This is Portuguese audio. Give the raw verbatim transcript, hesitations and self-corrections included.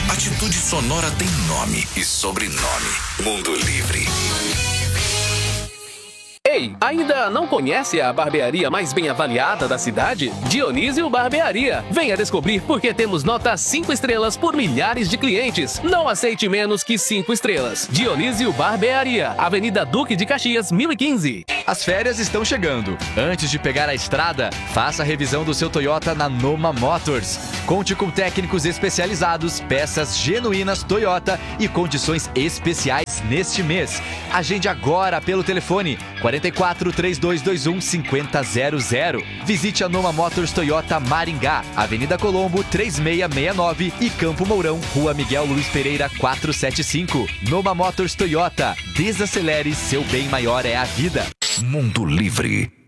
Atitude Sonora tem nome e sobrenome. Mundo Livre. Ei, ainda não conhece a barbearia mais bem avaliada da cidade? Dionísio Barbearia. Venha descobrir porque temos nota cinco estrelas por milhares de clientes. Não aceite menos que cinco estrelas. Dionísio Barbearia, Avenida Duque de Caxias, mil e quinze. As férias estão chegando. Antes de pegar a estrada, faça a revisão do seu Toyota na Noma Motors. Conte com técnicos especializados, peças genuínas Toyota e condições especiais neste mês. Agende agora pelo telefone quarenta e quatro, três dois dois um, cinco zero zero zero. Visite a Noma Motors Toyota Maringá, Avenida Colombo, três seis seis nove e Campo Mourão, Rua Miguel Luiz Pereira, quatrocentos e setenta e cinco. Noma Motors Toyota. Desacelere, seu bem maior é a vida. Mundo Livre.